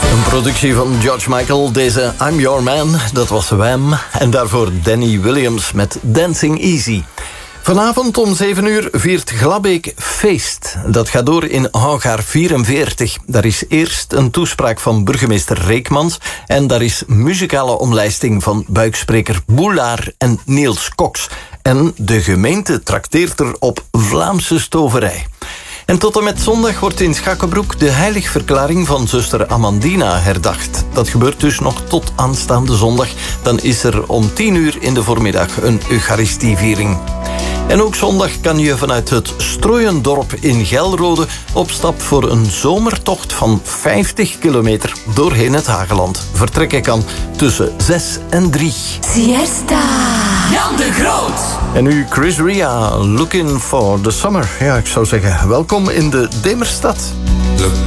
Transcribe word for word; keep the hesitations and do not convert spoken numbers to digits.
Een productie van George Michael, deze I'm Your Man, dat was Wham. En daarvoor Danny Williams met Dancing Easy. Vanavond om zeven uur viert Glabbeek feest. Dat gaat door in Hangaar vierenveertig. Daar is eerst een toespraak van burgemeester Reekmans en daar is muzikale omlijsting van buikspreker Boulaar en Niels Cox. En de gemeente trakteert er op Vlaamse stoverij. En tot en met zondag wordt in Schakkenbroek de heiligverklaring van zuster Amandina herdacht. Dat gebeurt dus nog tot aanstaande zondag. Dan is er om tien uur in de voormiddag een Eucharistieviering. En ook zondag kan je vanuit het Strooiendorp in Gelrode op stap voor een zomertocht van vijftig kilometer doorheen het Hageland. Vertrekken kan tussen zes en drie. Siesta. Jan de Groot. En nu Chris Ria, Looking for the Summer. Ja, ik zou zeggen, welkom in de Demerstad. Look